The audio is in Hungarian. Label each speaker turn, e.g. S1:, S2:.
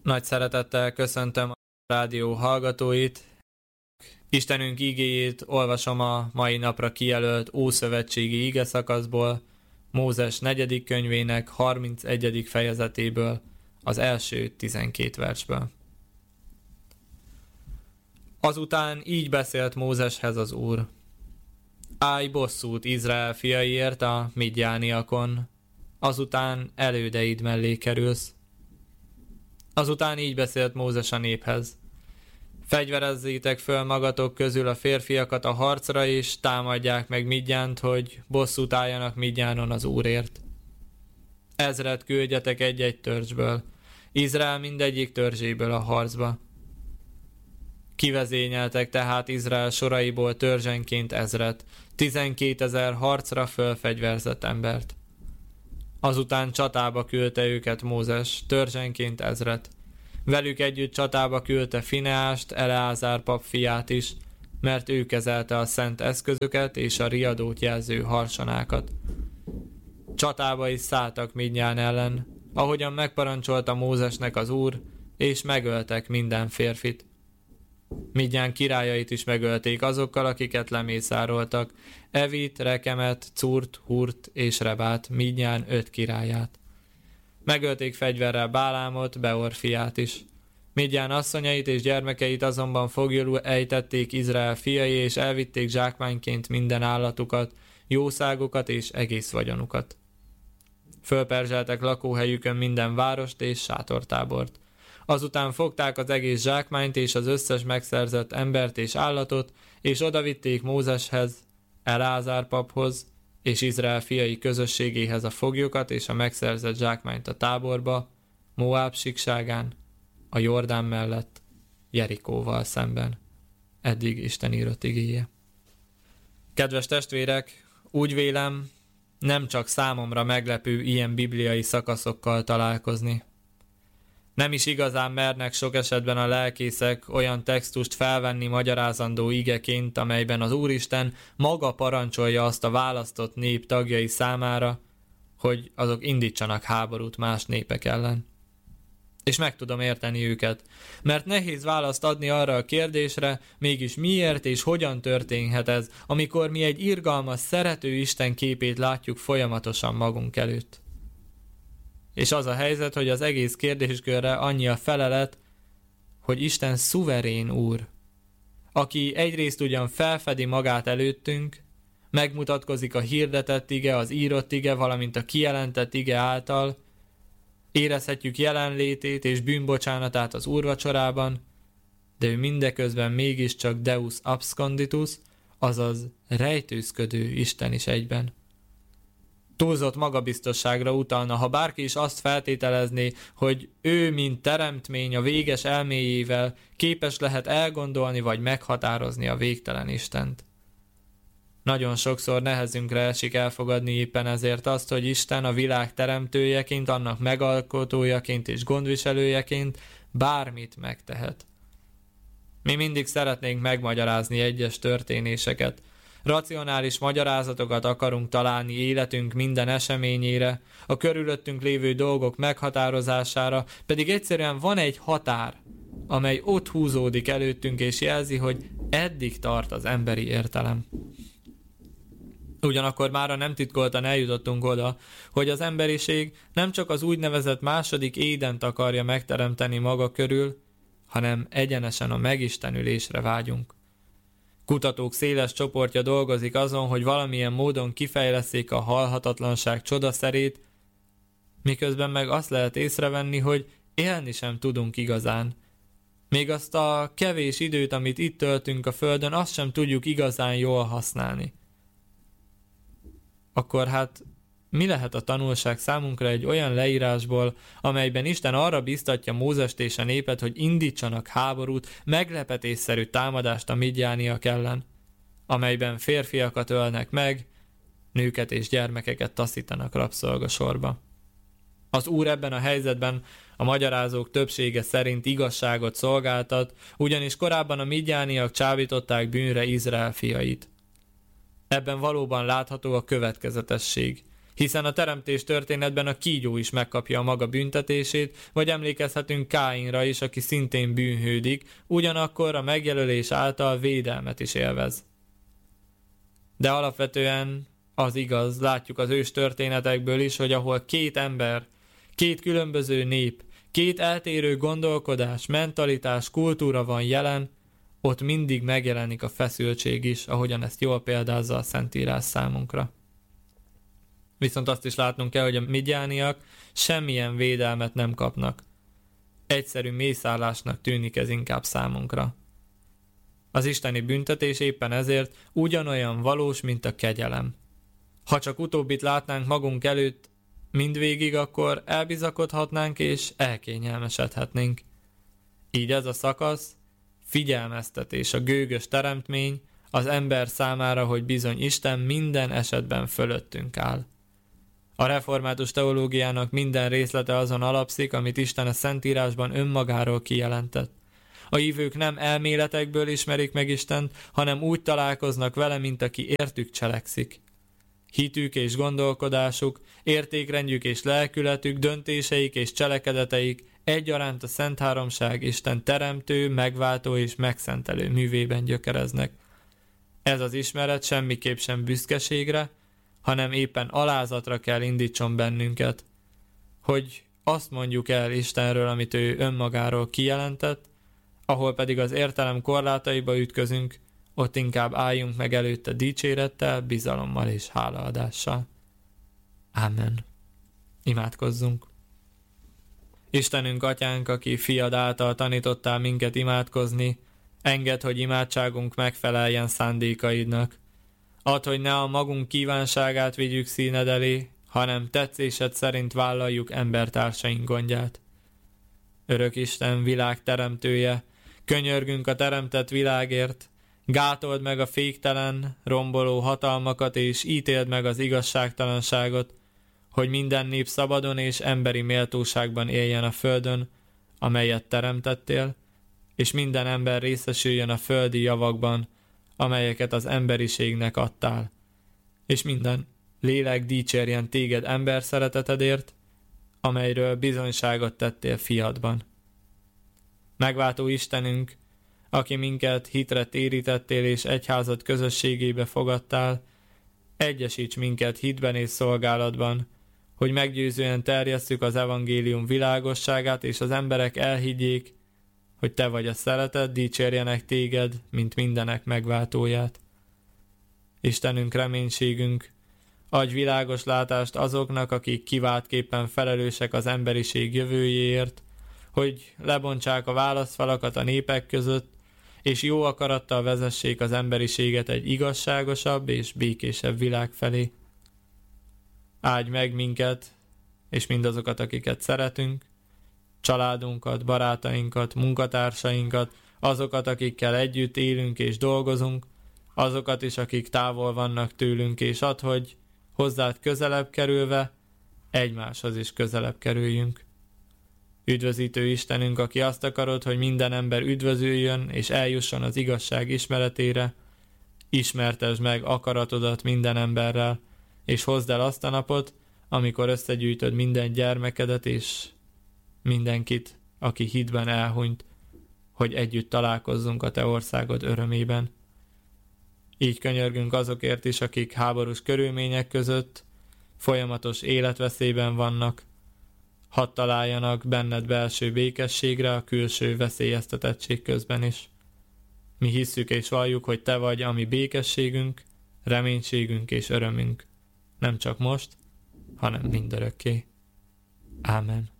S1: Nagy szeretettel köszöntöm a rádió hallgatóit. Istenünk igéjét olvasom a mai napra kijelölt ószövetségi igeszakaszból, Mózes 4. könyvének 31. fejezetéből, az első 12 versből. Azután így beszélt Mózeshez az Úr: Állj bosszút Izrael fiaiért a midjániakon, azután elődeid mellé kerülsz. Azután így beszélt Mózes a néphez: Fegyverezzétek föl magatok közül a férfiakat a harcra, és támadják meg Midjánt, hogy bosszút álljanak Midjánon az Úrért. 1000 küldjetek egy-egy törzsből, Izrael mindegyik törzséből a harcba. Kivezényeltek tehát Izrael soraiból törzsenként 1000, 12 000 harcra fölfegyverzett embert. Azután csatába küldte őket Mózes, törzsenként 1000. Velük együtt csatába küldte Fineást, Eleázár pap fiát is, mert ő kezelte a szent eszközöket és a riadót jelző harsonákat. Csatába is szálltak Midján ellen, ahogyan megparancsolta Mózesnek az Úr, és megöltek minden férfit. Midján királyait is megölték azokkal, akiket lemészároltak, Evit, Rekemet, Curt, Hurt és Rebát, Midján 5 királyát. Megölték fegyverrel Bálámot, Beor fiát is. Midján asszonyait és gyermekeit azonban foglyul ejtették Izrael fiai, és elvitték zsákmányként minden állatukat, jószágokat és egész vagyonukat. Fölperzseltek lakóhelyükön minden várost és sátortábort. Azután fogták az egész zsákmányt és az összes megszerzett embert és állatot, és odavitték Mózeshez, Eleázár paphoz és Izrael fiai közösségéhez a foglyokat és a megszerzett zsákmányt a táborba, Moáb síkságán, a Jordán mellett, Jerikóval szemben. Eddig Isten írott igéje. Kedves testvérek, úgy vélem, nem csak számomra meglepő ilyen bibliai szakaszokkal találkozni. Nem is igazán mernek sok esetben a lelkészek olyan textust felvenni magyarázandó igeként, amelyben az Úristen maga parancsolja azt a választott nép tagjai számára, hogy azok indítsanak háborút más népek ellen. És meg tudom érteni őket, mert nehéz választ adni arra a kérdésre, mégis miért és hogyan történhet ez, amikor mi egy irgalmas, szerető Isten képét látjuk folyamatosan magunk előtt. És az a helyzet, hogy az egész kérdéskörre annyi a felelet, hogy Isten szuverén Úr, aki egyrészt ugyan felfedi magát előttünk, megmutatkozik a hirdetett ige, az írott ige, valamint a kijelentett ige által, érezhetjük jelenlétét és bűnbocsánatát az úrvacsorában, de ő mindeközben mégiscsak Deus absconditus, azaz rejtőzködő Isten is egyben. Túlzott magabiztosságra utalna, ha bárki is azt feltételezné, hogy ő, mint teremtmény a véges elméjével képes lehet elgondolni vagy meghatározni a végtelen Istent. Nagyon sokszor nehezünkre esik elfogadni éppen ezért azt, hogy Isten a világ teremtőjeként, annak megalkotójaként és gondviselőjeként bármit megtehet. Mi mindig szeretnénk megmagyarázni egyes történéseket, racionális magyarázatokat akarunk találni életünk minden eseményére, a körülöttünk lévő dolgok meghatározására, pedig egyszerűen van egy határ, amely ott húzódik előttünk és jelzi, hogy eddig tart az emberi értelem. Ugyanakkor mára nem titkoltan eljutottunk oda, hogy az emberiség nem csak az úgynevezett második Édent akarja megteremteni maga körül, hanem egyenesen a megistenülésre vágyunk. Kutatók széles csoportja dolgozik azon, hogy valamilyen módon kifejlesszék a halhatatlanság csodaszerét, miközben meg azt lehet észrevenni, hogy élni sem tudunk igazán. Még azt a kevés időt, amit itt töltünk a Földön, azt sem tudjuk igazán jól használni. Akkor hát mi lehet a tanulság számunkra egy olyan leírásból, amelyben Isten arra biztatja Mózest és a népet, hogy indítsanak háborút, meglepetésszerű támadást a midjániak ellen, amelyben férfiakat ölnek meg, nőket és gyermekeket taszítanak rabszolgasorba. Az Úr ebben a helyzetben a magyarázók többsége szerint igazságot szolgáltat, ugyanis korábban a midjániak csábították bűnre Izrael fiait. Ebben valóban látható a következetesség. Hiszen a teremtés történetben a kígyó is megkapja a maga büntetését, vagy emlékezhetünk Káinra is, aki szintén bűnhődik, ugyanakkor a megjelölés által védelmet is élvez. De alapvetően az igaz, látjuk az ős történetekből is, hogy ahol két ember, két különböző nép, két eltérő gondolkodás, mentalitás, kultúra van jelen, ott mindig megjelenik a feszültség is, ahogyan ezt jól példázza a Szentírás számunkra. Viszont azt is látnunk kell, hogy a midjániak semmilyen védelmet nem kapnak. Egyszerű mészállásnak tűnik ez inkább számunkra. Az isteni büntetés éppen ezért ugyanolyan valós, mint a kegyelem. Ha csak utóbbit látnánk magunk előtt mindvégig, akkor elbizakodhatnánk és elkényelmesedhetnénk. Így ez a szakasz figyelmeztetés, a gőgös teremtmény az ember számára, hogy bizony Isten minden esetben fölöttünk áll. A református teológiának minden részlete azon alapszik, amit Isten a Szentírásban önmagáról kijelentett. A hívők nem elméletekből ismerik meg Istent, hanem úgy találkoznak vele, mint aki értük cselekszik. Hitük és gondolkodásuk, értékrendjük és lelkületük, döntéseik és cselekedeteik egyaránt a Szent Háromság Isten teremtő, megváltó és megszentelő művében gyökereznek. Ez az ismeret semmiképp sem büszkeségre, hanem éppen alázatra kell indítson bennünket, hogy azt mondjuk el Istenről, amit ő önmagáról kijelentett, ahol pedig az értelem korlátaiba ütközünk, ott inkább álljunk meg előtte dicsérettel, bizalommal és hálaadással. Ámen. Imádkozzunk. Istenünk, Atyánk, aki fiad által tanítottál minket imádkozni, engedd, hogy imádságunk megfeleljen szándékaidnak. Add, hogy ne a magunk kívánságát vigyük színed elé, hanem tetszésed szerint vállaljuk embertársaink gondját. Örök Isten, világ teremtője, könyörgünk a teremtett világért, gátold meg a féktelen, romboló hatalmakat és ítéld meg az igazságtalanságot, hogy minden nép szabadon és emberi méltóságban éljen a földön, amelyet teremtettél, és minden ember részesüljön a földi javakban, amelyeket az emberiségnek adtál, és minden lélek dicsérjen téged ember szeretetedért, amelyről bizonyságot tettél fiadban. Megváltó Istenünk, aki minket hitre térítettél és egyházad közösségébe fogadtál, egyesíts minket hitben és szolgálatban, hogy meggyőzően terjesszük az evangélium világosságát, és az emberek elhiggyék, hogy te vagy a szeretet, dicsérjenek téged, mint mindenek megváltóját. Istenünk, reménységünk, adj világos látást azoknak, akik kiváltképpen felelősek az emberiség jövőjéért, hogy lebontsák a válaszfalakat a népek között, és jó akarattal vezessék az emberiséget egy igazságosabb és békésebb világ felé. Áldj meg minket, és mindazokat, akiket szeretünk, családunkat, barátainkat, munkatársainkat, azokat, akikkel együtt élünk és dolgozunk, azokat is, akik távol vannak tőlünk, és add, hogy hozzád közelebb kerülve, egymáshoz is közelebb kerüljünk. Üdvözítő Istenünk, aki azt akarod, hogy minden ember üdvözüljön és eljusson az igazság ismeretére, ismertesd meg akaratodat minden emberrel, és hozd el azt a napot, amikor összegyűjtöd minden gyermekedet és mindenkit, aki hitben elhunyt, hogy együtt találkozzunk a te országod örömében. Így könyörgünk azokért is, akik háborús körülmények között folyamatos életveszélyben vannak, hadd találjanak benned belső békességre a külső veszélyeztetettség közben is. Mi hisszük és valljuk, hogy te vagy a mi békességünk, reménységünk és örömünk, nem csak most, hanem mindörökké. Ámen.